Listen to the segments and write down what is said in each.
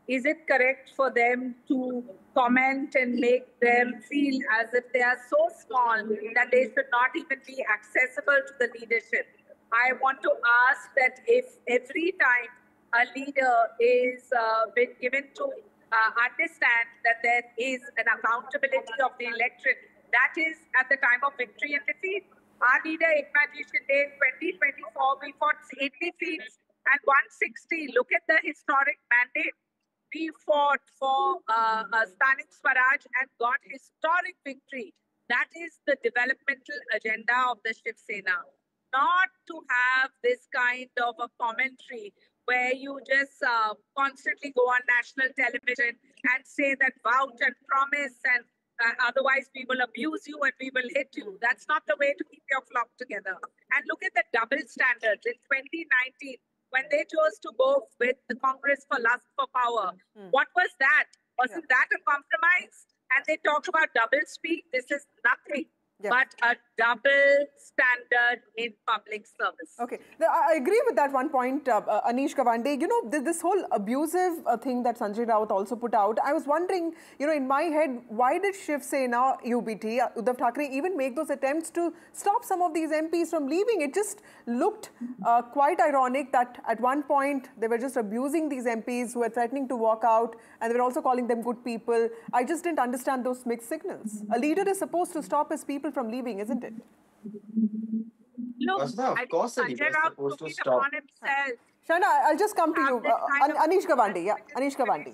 is it correct for them to comment and make them feel as if they are so small that they should not even be accessible to the leadership? I want to ask that if every time a leader is been given to understand that there is an accountability of the electorate, that is at the time of victory and defeat. Our leader, Eknath Shinde, in 2024, we fought 80 seats and 160. Look at the historic mandate. We fought for Stanik Swaraj and got historic victory. That is the developmental agenda of the Shiv Sena. Not to have this kind of a commentary where you just constantly go on national television and say that vouch and promise and otherwise we will abuse you and we will hit you. That's not the way to keep your flock together. And look at the double standards. In 2019, when they chose to go with the Congress for Lust for Power, what was that? Wasn't that a compromise? And they talk about double speak. This is nothing but a double standard in public service. Okay, I agree with that one point, Anish Gawande. You know, this whole abusive thing that Sanjay Raut also put out, I was wondering, you know, in my head, why did Shiv Sena, UBT, Uddhav Thackeray even make those attempts to stop some of these MPs from leaving? It just looked quite ironic that at one point they were just abusing these MPs who were threatening to walk out, and they were also calling them good people. I just didn't understand those mixed signals. A leader is supposed to stop his people from leaving, isn't it? Look, of course, Sanjay Raut supposed to stop. Shana, I'll just come to you. Anish Gawande, yeah. Anish Gawande.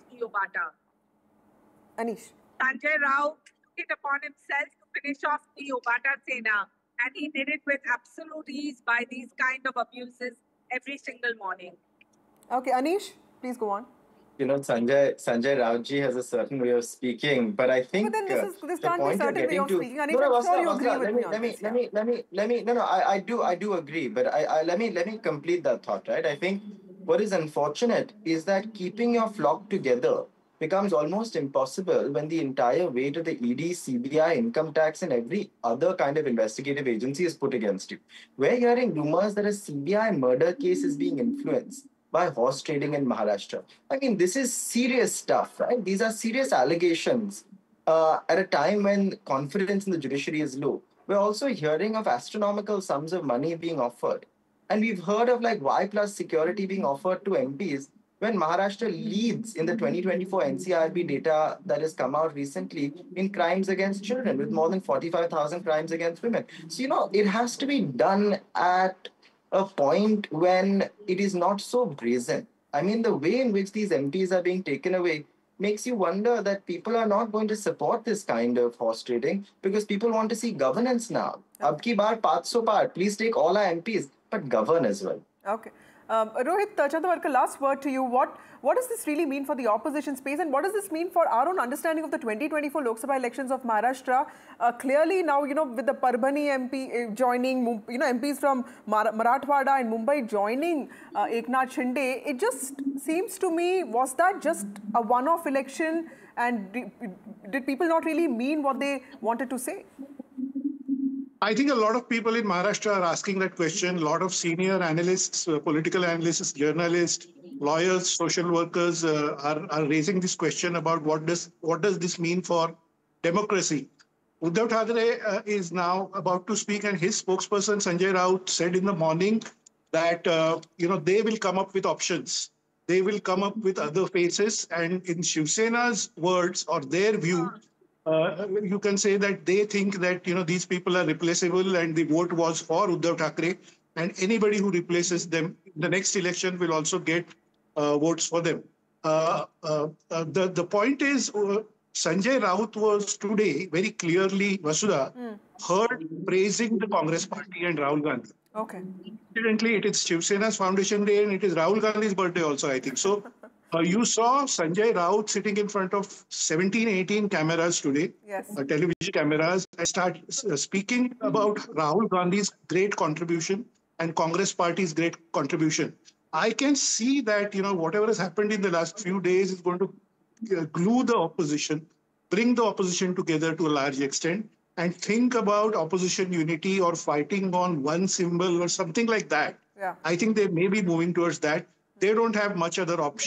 Anish. Sanjay Raut took it upon himself to finish off the Ubata Sena, and he did it with absolute ease by these kind of abuses every single morning. Okay, Anish, please go on. You know, Sanjay Raut ji has a certain way of speaking, but I think but then this can't be a certain way of speaking. Anish, I'm sure you agree with me. I do agree, but let me complete that thought, right? I think what is unfortunate is that keeping your flock together becomes almost impossible when the entire weight of the ED, CBI, income tax, and every other kind of investigative agency is put against you. We're hearing rumors that a CBI murder case is being influenced by horse trading in Maharashtra. I mean, this is serious stuff, right? These are serious allegations at a time when confidence in the judiciary is low. We're also hearing of astronomical sums of money being offered. And we've heard of like Y+ security being offered to MPs when Maharashtra leads in the 2024 NCRB data that has come out recently in crimes against children, with more than 45,000 crimes against women. So, you know, it has to be done at a point when it is not so brazen. I mean, the way in which these MPs are being taken away makes you wonder that people are not going to support this kind of horse trading because people want to see governance now. Ab ki baar 500 par, please take all our MPs, but govern as well. Okay. Rohit Chandavarkar, last word to you. What does this really mean for the opposition space, and what does this mean for our own understanding of the 2024 Lok Sabha elections of Maharashtra? Clearly now, you know, with the Parbhani MP joining, you know, MPs from Marathwada and Mumbai joining Eknath Shinde, it just seems to me, was that just a one-off election, and did people not really mean what they wanted to say? I think a lot of people in Maharashtra are asking that question. A lot of senior analysts, political analysts, journalists, lawyers, social workers are raising this question about what does this mean for democracy. Uddhav Thackeray is now about to speak, and his spokesperson Sanjay Raut said in the morning that you know, they will come up with options. They will come up with other faces, and in Shiv Sena's words or their view, you can say that they think that, you know, these people are replaceable, and the vote was for Uddhav Thackeray, and anybody who replaces them in the next election will also get votes for them. The point is, Sanjay Raut was today very clearly, Vasudha, heard praising the Congress party and Rahul Gandhi. Okay. Incidentally, it is Shiv Sena's Foundation Day, and it is Rahul Gandhi's birthday also, I think. So you saw Sanjay Raut sitting in front of 17, 18 cameras today, television cameras, and start speaking about Rahul Gandhi's great contribution and Congress party's great contribution. I can see that, you know, whatever has happened in the last few days is going to glue the opposition, bring the opposition together to a large extent, and think about opposition unity or fighting on one symbol or something like that. Yeah. I think they may be moving towards that. They don't have much other option.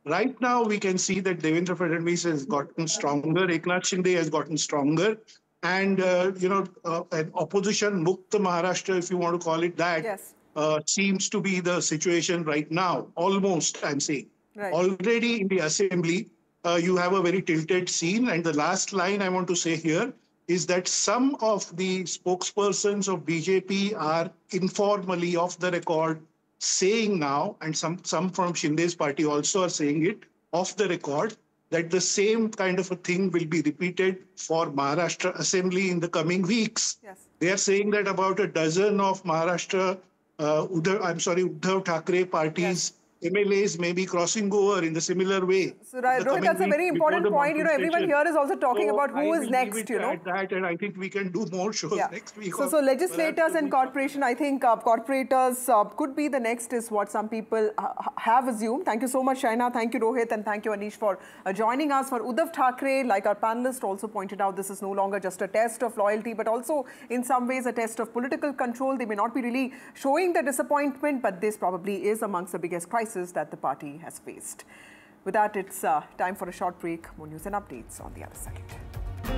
Right now, we can see that Devendra Fadnavis has gotten stronger, Eknath Shinde has gotten stronger, and an opposition Mukta Maharashtra, if you want to call it that, Yes. seems to be the situation right now. Almost, I'm saying. Right. Already in the assembly, you have a very tilted scene. And the last line I want to say here is that some of the spokespersons of BJP are informally off the record saying now, and some from Shinde's party also are saying it off the record, that the same kind of a thing will be repeated for Maharashtra Assembly in the coming weeks. Yes. They are saying that about a dozen of Maharashtra, Uddhav Thackeray parties, MLAs may be crossing over in the similar way. So, Rohit, that's a very important point. Everyone here is also talking about who is next, That, and I think we can do more shows next week. So legislators and corporation, I think corporators could be the next is what some people have assumed. Thank you so much, Shaina. Thank you, Rohit. And thank you, Anish, for joining us. For Uddhav Thackeray, like our panelist also pointed out, this is no longer just a test of loyalty, but also in some ways a test of political control. They may not be really showing the disappointment, but this probably is amongst the biggest crises that the party has faced. With that, it's time for a short break. More news and updates on the other side.